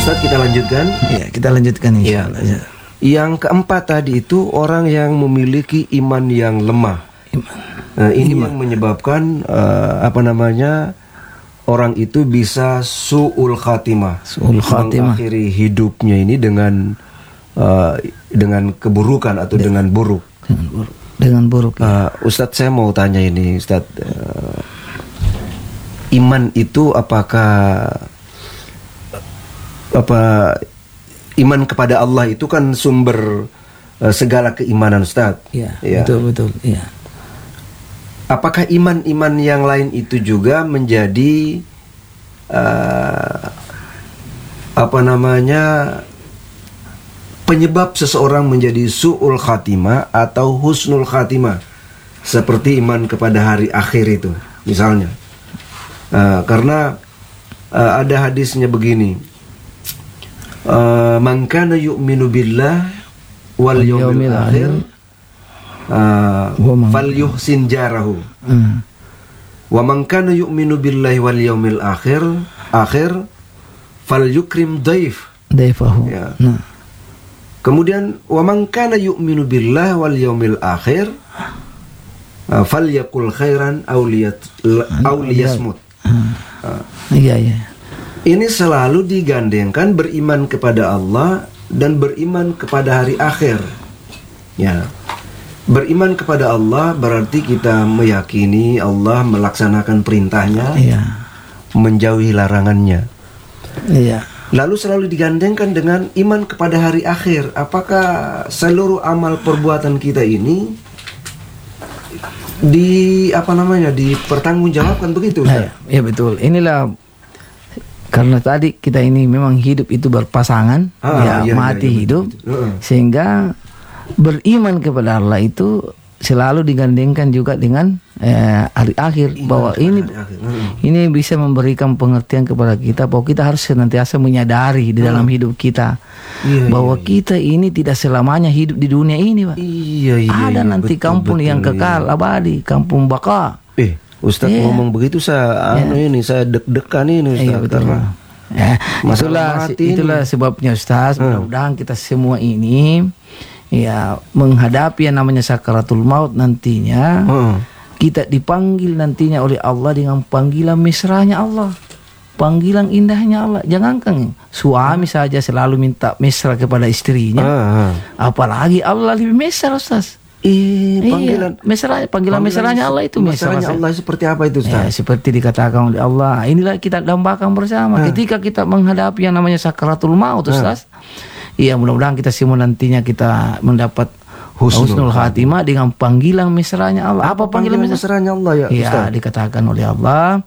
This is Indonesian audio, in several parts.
Ustaz, kita lanjutkan. Ya, kita lanjutkan insyaallah. Ya. Yang keempat tadi itu orang yang memiliki iman yang lemah. Ini yang menyebabkan orang itu bisa su'ul khatimah. Mengakhiri hidupnya ini dengan keburukan atau dengan buruk. Dengan buruk. Ya. Ustadz, saya mau tanya ini, Ustadz, iman itu apakah iman kepada Allah itu kan sumber segala keimanan, Ustadz. Ya. Betul. Ya. Apakah iman-iman yang lain itu juga menjadi penyebab seseorang menjadi su'ul khatimah atau husnul khatimah, seperti iman kepada hari akhir itu misalnya? Karena ada hadisnya begini, man kana yu'minu billah wal yawmil akhir falyuhsin jarahu wa man kana yu'minu billahi wal yawmil akhir falyukrim daifahu. Ya. Kemudian wa man kana yu'minu billahi wal yawmil akhir falyaqul khairan aw liyasmut. Iya. Ini selalu digandengkan beriman kepada Allah dan beriman kepada hari akhir. Ya. Beriman kepada Allah berarti kita meyakini Allah melaksanakan perintahnya, menjauhi larangannya. Iya. Lalu selalu digandengkan dengan iman kepada hari akhir. Apakah seluruh amal perbuatan kita ini dipertanggungjawabkan begitu, Ustaz? Ya betul. Inilah karena tadi kita ini memang hidup itu berpasangan, mati hidup, sehingga beriman kepada Allah itu selalu digandengkan juga dengan hari akhir, bahwa ini bisa memberikan pengertian kepada kita bahwa kita harus senantiasa menyadari di dalam hidup kita bahwa kita ini tidak selamanya hidup di dunia ini, Pak. Ada nanti kampung yang kekal abadi, kampung baka. Ustaz ngomong begitu saya deg-degan ini, Ustaz, karena itulah sebabnya, Ustaz. Mudah-mudahan kita semua ini menghadapi yang namanya sakaratul maut nantinya, kita dipanggil nantinya oleh Allah dengan panggilan mesranya Allah, panggilan indahnya Allah. Jangankan suami saja selalu minta mesra kepada istrinya, apalagi Allah lebih mesra, Ustaz. Panggilan mesranya Allah itu mesranya Allah seperti apa itu, Ustaz? Seperti dikatakan oleh Allah, inilah kita dambakan bersama ketika kita menghadapi yang namanya sakaratul maut, Ustaz. Mudah-mudahan kita semua nantinya kita mendapat husnul khatimah dengan panggilan mesranya Allah. Apa panggilan mesranya Allah, ya Ustaz? Dikatakan oleh Allah,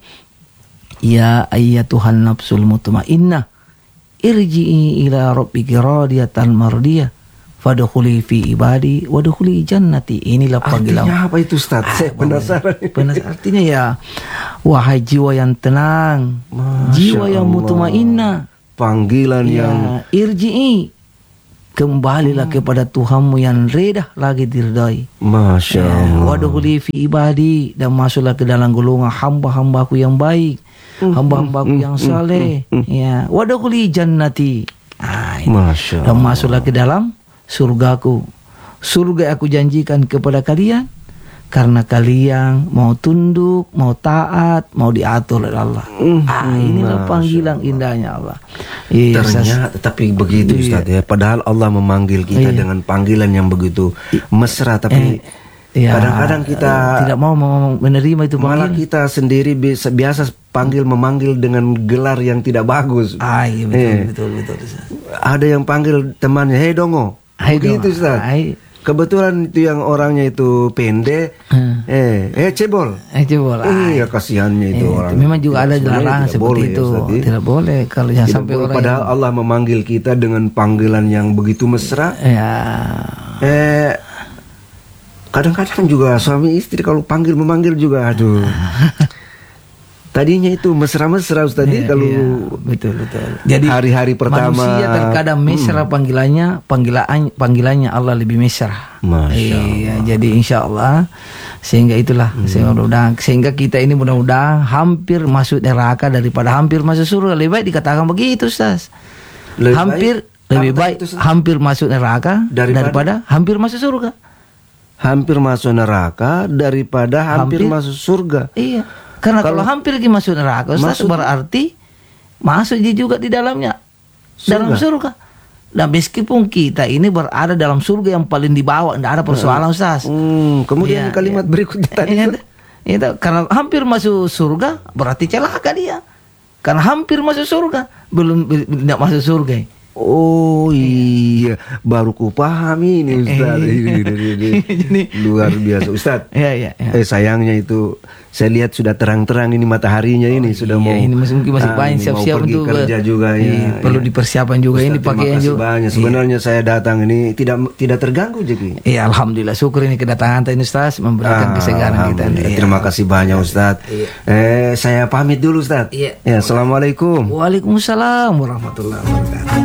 ya ayyatuhan nafsul mutmainnah irji'i ila rabbiki radiyatan mardiyah fadkhuli fi ibadi wadkhuli jannati. Inilah panggilan. Artinya apa itu, Ustaz? Saya penasaran. Artinya wahai jiwa yang tenang, jiwa yang mutmainnah, panggilan yang irji'i, kembalilah kepada Tuhanmu yang reda lagi diridai. Masya Allah. Wadkhuli fi ibadi, dan masuklah ke dalam golongan hamba-hambaku yang baik, hamba-hambaku yang saleh. Wadkhuli jannati. Masya Allah. Dan masuklah ke dalam surgaku. Surga aku janjikan kepada kalian karena kalian mau tunduk, mau taat, mau diatur oleh Allah. Inilah panggilan indahnya Allah. Ternyata tapi begitu, Ustaz, ya. Padahal Allah memanggil kita dengan panggilan yang begitu mesra, tapi kadang-kadang kita tidak mau menerima itu panggilan. Malah kita sendiri biasa memanggil dengan gelar yang tidak bagus. Betul. Ada yang panggil temannya, hei dongo. Begitu, Ustaz. Kebetulan itu yang orangnya itu pendek, cebol. Iya, kasihannya itu orang. Memang juga ada larangan seperti itu. Tidak boleh kalau sampai orang. Padahal Allah memanggil kita dengan panggilan yang begitu mesra. Kadang-kadang juga suami istri kalau memanggil juga, aduh. Tadinya itu mesra-mesra, Ustaz, kalau betul. Jadi hari-hari pertama manusia terkadang mesra panggilannya Allah lebih mesra. Jadi insya Allah, sehingga itulah sehingga kita ini mudah-mudahan hampir masuk neraka daripada hampir masuk surga. Lebih baik dikatakan begitu, Ustaz. lebih baik hampir masuk neraka daripada hampir masuk surga. Hampir masuk neraka daripada hampir masuk surga. Iya. Karena kalau hampir lagi masuk neraka, Ustaz, berarti masuk juga di dalamnya dalam surga. Dan meskipun kita ini berada dalam surga yang paling di bawah, tidak ada persoalan, Ustaz. Kemudian kalimat berikutnya tadi itu karena hampir masuk surga berarti celaka dia. Karena hampir masuk surga, belum tidak masuk surga. Oh iya, baru ku pahami ini Ustaz. Ini luar biasa Ustaz. Iya. Sayangnya itu saya lihat sudah terang-terang ini mataharinya ini sudah mau. Ini masih banyak siap-siap untuk kerja juga ya. Perlu dipersiapkan juga Ustaz, ini pakaian juga. Banyak. Sebenarnya saya datang ini tidak terganggu jadi. Iya, alhamdulillah, syukur ini kedatangan tadi Ustaz memberikan kesegaran kita. Terima kasih banyak Ustaz. Saya pamit dulu Ustaz. Iya. Ya, assalamualaikum. Waalaikumsalam warahmatullahi wabarakatuh.